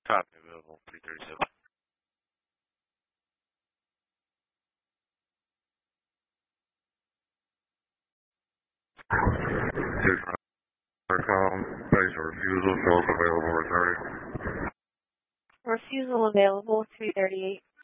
Copy, available 337. Place a refusal, shows available returning. Refusal available 338.